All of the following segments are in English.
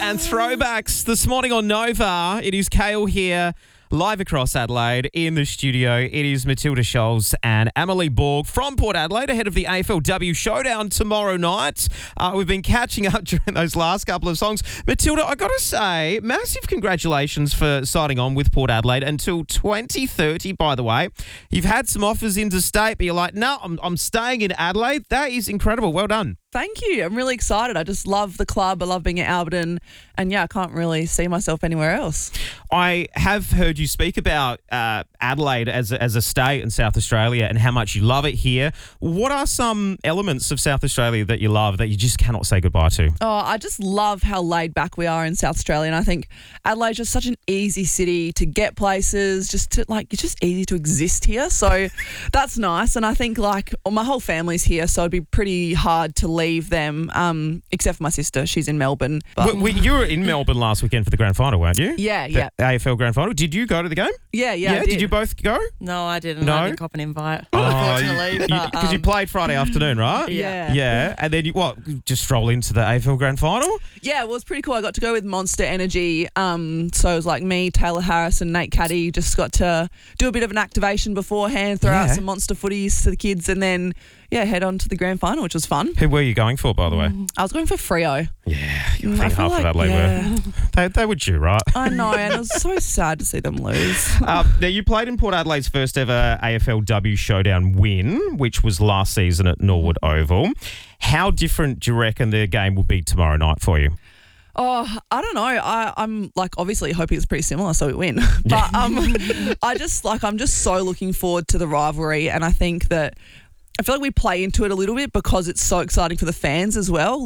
and throwbacks this morning on Nova. It is Kale here, live across Adelaide in the studio. It is Matilda Scholes and Emily Borg from Port Adelaide ahead of the AFLW showdown tomorrow night. We've been catching up during those last couple of songs. Matilda, I got to say, massive congratulations for signing on with Port Adelaide until 2030, by the way. You've had some offers interstate, but you're like, no, I'm staying in Adelaide. That is incredible. Well done. Thank you. I'm really excited. I just love the club. I love being at Alberton. And yeah, I can't really see myself anywhere else. I have heard you speak about Adelaide as a state in South Australia and how much you love it here. What are some elements of South Australia that you love that you just cannot say goodbye to? Oh, I just love how laid back we are in South Australia. And I think Adelaide's just such an easy city to get places, it's just easy to exist here. So that's nice. And I think my whole family's here, so it'd be pretty hard to leave them, except for my sister. She's in Melbourne. But You were in Melbourne last weekend for the grand final, weren't you? Yeah. The AFL grand final. Did you go to the game? Yeah. I Did you both go? No, I didn't. No? I didn't cop an invite, unfortunately. Because you played Friday afternoon, right? Yeah. Yeah. And then just stroll into the AFL grand final? Yeah, well, it's pretty cool. I got to go with Monster Energy. So it was like me, Taylor Harris and Nate Caddy just got to do a bit of an activation beforehand, throw out some Monster footies to the kids and then, head on to the grand final, which was fun. Who were you going for, by the way? I was going for Freo. Yeah, you're half of Adelaide were. They were due, right? I know, and it was so sad to see them lose. Now, you played in Port Adelaide's first ever AFLW showdown win, which was last season at Norwood Oval. How different do you reckon the game will be tomorrow night for you? Oh, I don't know. I'm obviously hoping it's pretty similar so we win. But I'm just so looking forward to the rivalry, and I think that I feel like we play into it a little bit because it's so exciting for the fans as well.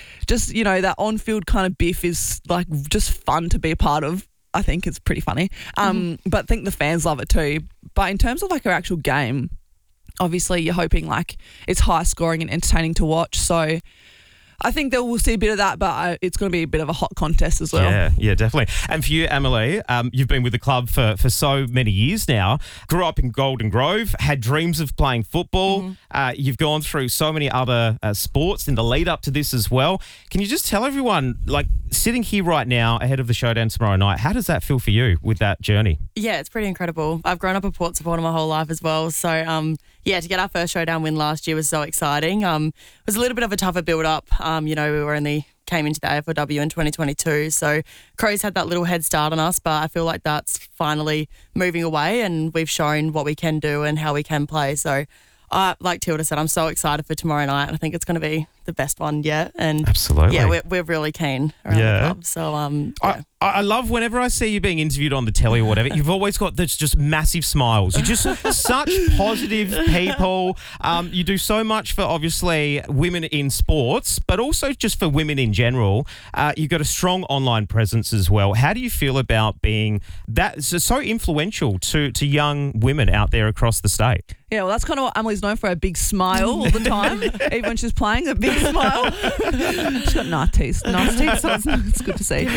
That on-field kind of biff is just fun to be a part of. I think it's pretty funny. But I think the fans love it too. But in terms of our actual game, obviously you're hoping it's high scoring and entertaining to watch. So I think that we'll see a bit of that, but it's going to be a bit of a hot contest as well. Yeah, definitely. And for you, Emily, you've been with the club for so many years now. Grew up in Golden Grove, had dreams of playing football. You've gone through so many other sports in the lead up to this as well. Can you just tell everyone, sitting here right now ahead of the showdown tomorrow night, how does that feel for you with that journey? Yeah, it's pretty incredible. I've grown up a Port supporter my whole life as well. So, to get our first showdown win last year was so exciting. It was a little bit of a tougher build-up. We came into the AFLW in 2022. So Crows had that little head start on us, but I feel like that's finally moving away and we've shown what we can do and how we can play. So like Tilda said, I'm so excited for tomorrow night. I think it's going to be the best one yet. And absolutely. Yeah, we're really keen around the club. So I love whenever I see you being interviewed on the telly or whatever, you've always got this just massive smiles. You're just such positive people. You do so much for, obviously, women in sports, but also just for women in general. You've got a strong online presence as well. How do you feel about being that so influential to young women out there across the state? Yeah, well, that's kind of what Emily's known for, a big smile all the time. Even when she's playing, a big smile. She's got nice teeth, so it's good to see.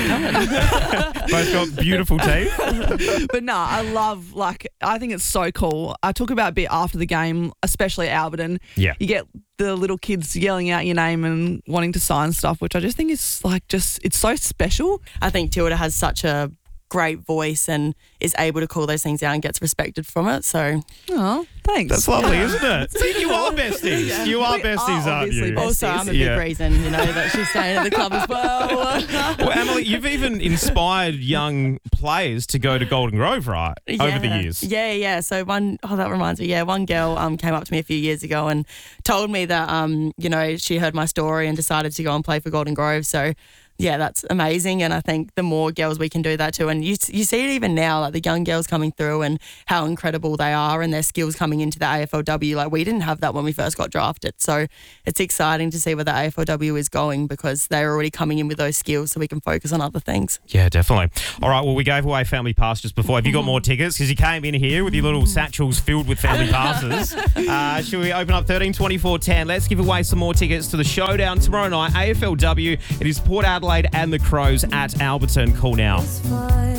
Both got beautiful teeth. But no, I love, I think it's so cool. I talk about a bit after the game, especially at Alberton. Yeah. You get the little kids yelling out your name and wanting to sign stuff, which I just think is it's so special. I think Tilda has such a great voice and is able to call those things out and gets respected from it. So, oh, thanks. That's lovely, isn't it? See, you are besties. Yeah. You are besties, aren't you? Besties. Also, I'm a big reason, that she's staying at the club as well. Well, Emily, you've even inspired young players to go to Golden Grove, right? Over the years. Yeah. So that reminds me. Yeah, one girl came up to me a few years ago and told me that she heard my story and decided to go and play for Golden Grove. So yeah, that's amazing. And I think the more girls we can do that too. And you see it even now, the young girls coming through and how incredible they are and their skills coming into the AFLW. We didn't have that when we first got drafted. So it's exciting to see where the AFLW is going because they're already coming in with those skills so we can focus on other things. Yeah, definitely. All right, well, we gave away family pass just before. Have you got more tickets? Because you came in here with your little satchels filled with family passes. Should we open up 13 24 10? Let's give away some more tickets to the showdown tomorrow night. AFLW. It is Port Adelaide and the Crows at Alberton. Call now.